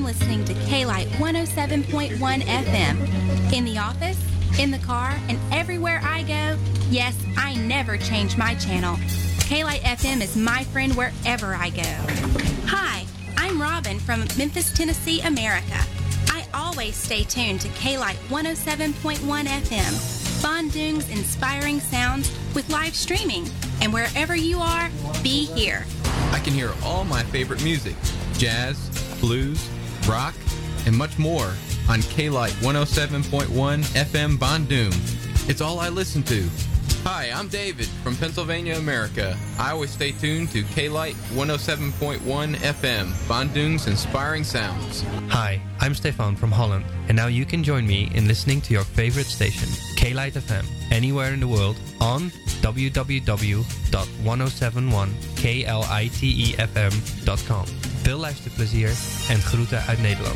I'm listening to K-Light 107.1 FM. In the office, in the car, and everywhere I go, yes, I never change my channel. K-Light FM is my friend wherever I go. Hi, I'm Robin from Memphis, Tennessee, America. I always stay tuned to K-Light 107.1 FM. Bandung's inspiring sounds with live streaming. And wherever you are, be here. I can hear all my favorite music, jazz, blues, rock, and much more on K-Light 107.1 FM Bandung. It's all I listen to. Hi, I'm David from Pennsylvania, America. I always stay tuned to K-Light 107.1 FM, Bandung's inspiring sounds. Hi, I'm Stefan from Holland, and now you can join me in listening to your favorite station, K-Light FM, anywhere in the world on www.1071klitefm.com. Veel luisterplezier en groeten uit Nederland.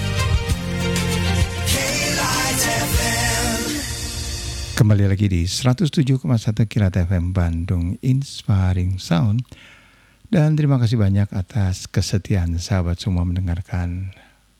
K-Light FM. Kembali lagi di 107,1 K-Light FM Bandung Inspiring Sound. Dan terima kasih banyak atas kesetiaan sahabat semua mendengarkan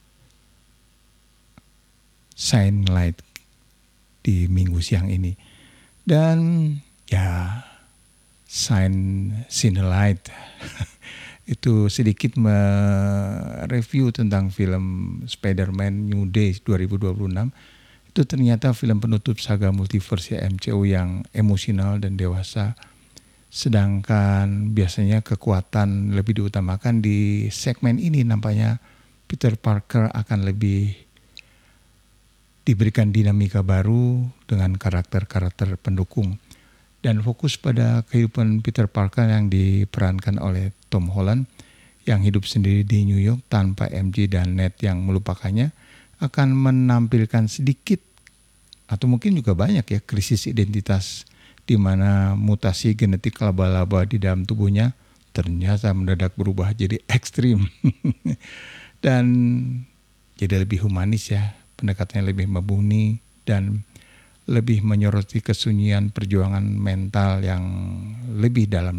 Shine Light di minggu siang ini. Dan ya, Shine Light itu sedikit mereview tentang film Spider-Man New Day 2026. Itu ternyata film penutup saga multiverse MCU yang emosional dan dewasa. Sedangkan biasanya kekuatan lebih diutamakan di segmen ini, nampaknya Peter Parker akan lebih diberikan dinamika baru dengan karakter-karakter pendukung. Dan fokus pada kehidupan Peter Parker yang diperankan oleh Tom Holland yang hidup sendiri di New York tanpa MJ dan Ned yang melupakannya, akan menampilkan sedikit atau mungkin juga banyak ya krisis identitas di mana mutasi genetik laba-laba di dalam tubuhnya ternyata mendadak berubah jadi ekstrim dan jadi lebih humanis ya, pendekatannya lebih membumi dan lebih menyoroti kesunyian perjuangan mental yang lebih dalam